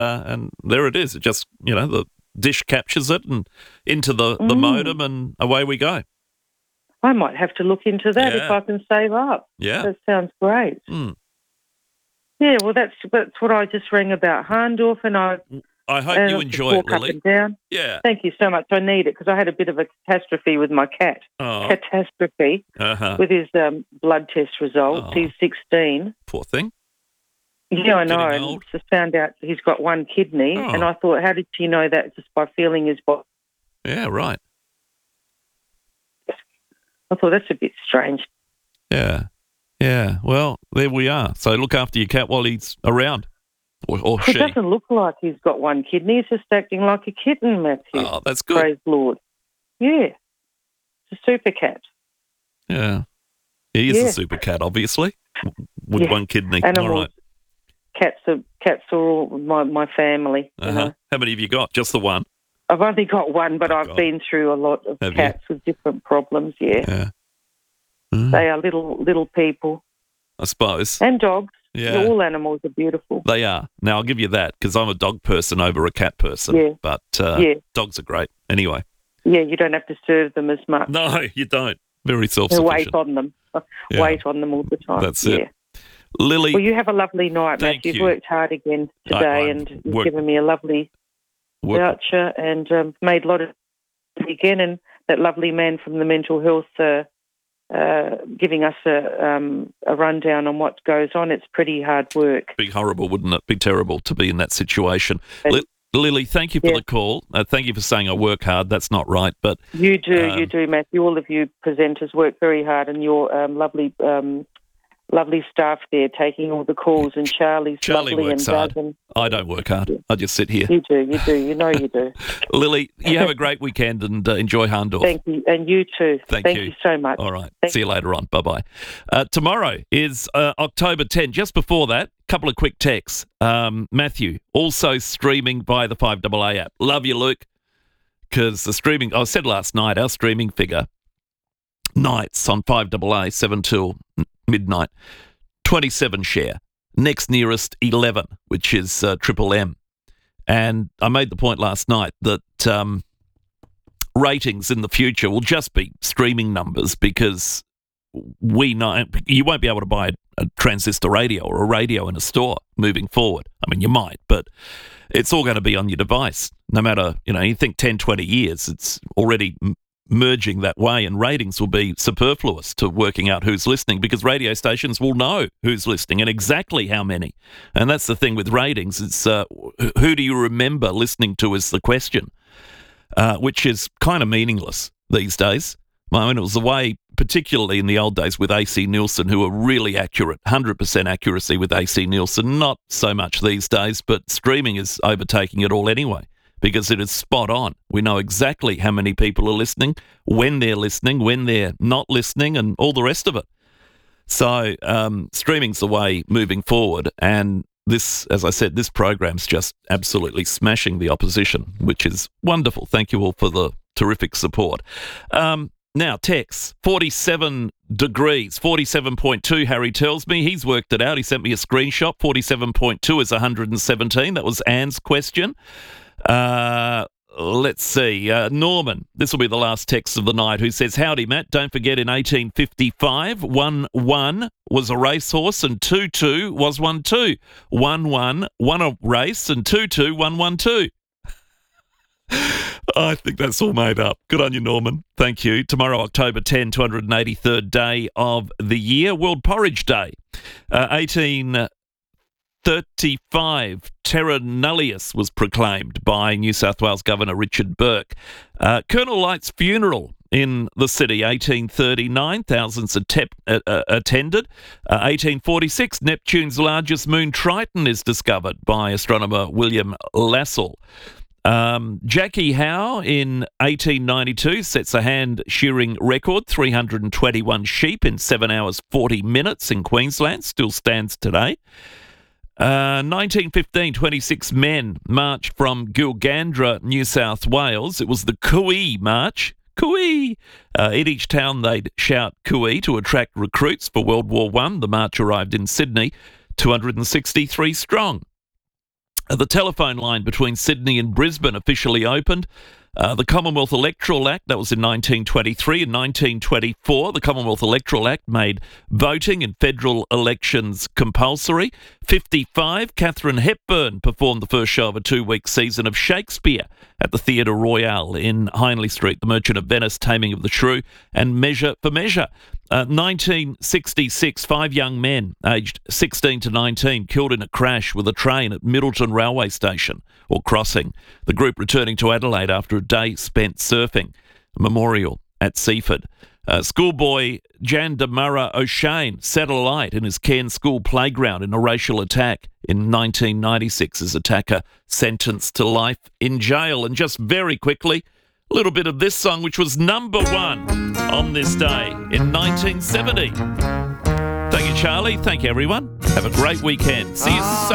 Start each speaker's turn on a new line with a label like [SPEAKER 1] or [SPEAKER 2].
[SPEAKER 1] and there it is. It just, the dish captures it and into the modem, and away we go.
[SPEAKER 2] I might have to look into that if I can save up.
[SPEAKER 1] Yeah.
[SPEAKER 2] That sounds great.
[SPEAKER 1] Mm.
[SPEAKER 2] Yeah, well, that's what I just rang about Harndorf, and I
[SPEAKER 1] hope you enjoy it, Lily.
[SPEAKER 2] Up and down.
[SPEAKER 1] Yeah.
[SPEAKER 2] Thank you so much. I need it because I had a bit of a catastrophe with my cat.
[SPEAKER 1] Oh.
[SPEAKER 2] Catastrophe with his blood test results.
[SPEAKER 1] Oh.
[SPEAKER 2] He's 16.
[SPEAKER 1] Poor thing.
[SPEAKER 2] Yeah, I know.
[SPEAKER 1] Getting
[SPEAKER 2] And
[SPEAKER 1] old.
[SPEAKER 2] just found out he's got one kidney, and I thought, how did she know that? Just by feeling his body.
[SPEAKER 1] Yeah, right.
[SPEAKER 2] I thought that's a bit strange.
[SPEAKER 1] Yeah. Yeah. Well, there we are. So look after your cat while he's around. Or
[SPEAKER 2] It
[SPEAKER 1] she.
[SPEAKER 2] doesn't look like he's got one kidney. He's just acting like a kitten, Matthew.
[SPEAKER 1] Oh, that's good.
[SPEAKER 2] Praise Lord. Yeah. It's a super cat.
[SPEAKER 1] Yeah. He is a super cat, obviously, with one kidney.
[SPEAKER 2] Animals.
[SPEAKER 1] All right.
[SPEAKER 2] Cats are all my family. You know?
[SPEAKER 1] How many have you got? Just the one?
[SPEAKER 2] I've only got one, but I've
[SPEAKER 1] God.
[SPEAKER 2] been through a lot of
[SPEAKER 1] Have
[SPEAKER 2] cats with different problems,
[SPEAKER 1] Yeah.
[SPEAKER 2] They are little people.
[SPEAKER 1] I suppose.
[SPEAKER 2] And dogs.
[SPEAKER 1] Yeah.
[SPEAKER 2] All animals are beautiful.
[SPEAKER 1] They are. Now, I'll give you that because I'm a dog person over a cat person.
[SPEAKER 2] Yeah.
[SPEAKER 1] But dogs are great. Anyway.
[SPEAKER 2] Yeah, you don't have to serve them as much.
[SPEAKER 1] No, you don't. Very
[SPEAKER 2] You
[SPEAKER 1] self-sufficient.
[SPEAKER 2] wait on them.
[SPEAKER 1] Yeah.
[SPEAKER 2] Wait on them all the time.
[SPEAKER 1] That's it. Lily.
[SPEAKER 2] Well, you have a lovely night,
[SPEAKER 1] Thank
[SPEAKER 2] Matthew. You've
[SPEAKER 1] you.
[SPEAKER 2] worked hard again today, and you've given me a lovely voucher and made a lot of again. And that lovely man from the mental health giving us a rundown on what goes on. It's pretty hard work.
[SPEAKER 1] Be horrible, wouldn't it? Be terrible to be in that situation. Lily, thank you for the call. Thank you for saying I work hard. That's not right, but
[SPEAKER 2] you do, Matthew. All of you presenters work very hard, and your lovely staff there taking all the calls, and Charlie lovely
[SPEAKER 1] works
[SPEAKER 2] and
[SPEAKER 1] hard.
[SPEAKER 2] Doug.
[SPEAKER 1] I don't work hard. I just sit here.
[SPEAKER 2] You do. You know you do.
[SPEAKER 1] Lily, you have a great weekend and enjoy Harndorf.
[SPEAKER 2] Thank you, and you too.
[SPEAKER 1] Thank
[SPEAKER 2] you so much.
[SPEAKER 1] All right. See you later on. Bye-bye. Tomorrow is October 10. Just before that, a couple of quick texts. Matthew, also streaming via the 5AA app. Love you, Luke, because the streaming, I said last night, our streaming figure, nights on 5AA, 7 till midnight, 27 share. Next nearest, 11, which is Triple M. And I made the point last night that ratings in the future will just be streaming numbers because we know you won't be able to buy a transistor radio or a radio in a store moving forward. I mean, you might, but it's all going to be on your device. No matter, you think 10, 20 years, it's already merging that way, and ratings will be superfluous to working out who's listening because radio stations will know who's listening and exactly how many. And that's the thing with ratings. It's who do you remember listening to is the question, which is kind of meaningless these days. I mean, it was the way, particularly in the old days with AC Nielsen, who were really accurate, 100% accuracy with AC Nielsen. Not so much these days, but streaming is overtaking it all anyway, because it is spot on. We know exactly how many people are listening, when they're not listening, and all the rest of it. So streaming's the way moving forward. And this, as I said, this program's just absolutely smashing the opposition, which is wonderful. Thank you all for the terrific support. Now, text, 47 degrees, 47.2, Harry tells me. He's worked it out. He sent me a screenshot. 47.2 is 117. That was Anne's question. Let's see. Norman, this will be the last text of the night, who says, howdy, Matt. Don't forget in 1855, 1-1 was a racehorse and 2-2 was 1-2. 1-1 won a race and 2-2 won 1-2. I think that's all made up. Good on you, Norman. Thank you. Tomorrow, October 10, 283rd day of the year, World Porridge Day. 1835, Terra Nullius was proclaimed by New South Wales Governor Richard Burke. Colonel Light's funeral in the city, 1839, thousands attended. 1846, Neptune's largest moon, Triton, is discovered by astronomer William Lassell. Jackie Howe in 1892 sets a hand shearing record, 321 sheep in 7 hours 40 minutes in Queensland, still stands today. 1915, 26 men marched from Gilgandra, New South Wales. It was the Cooee March. Cooee! In each town they'd shout Cooee to attract recruits for World War I. The march arrived in Sydney, 263 strong. The telephone line between Sydney and Brisbane officially opened. The Commonwealth Electoral Act, that was in 1923. In 1924, the Commonwealth Electoral Act made voting in federal elections compulsory. 55, Catherine Hepburn performed the first show of a 2-week season of Shakespeare at the Theatre Royal in Hindley Street, The Merchant of Venice, Taming of the Shrew, and Measure for Measure. 1966, 5 young men aged 16 to 19 killed in a crash with a train at Middleton Railway Station or crossing. The group returning to Adelaide after a day spent surfing. A memorial at Seaford. Schoolboy Jan Damara O'Shane set alight in his Cairn School playground in a racial attack in 1996. His attacker sentenced to life in jail. And just very quickly, a little bit of this song, which was number 1 on this day in 1970. Thank you, Charlie. Thank you, everyone. Have a great weekend. See you soon.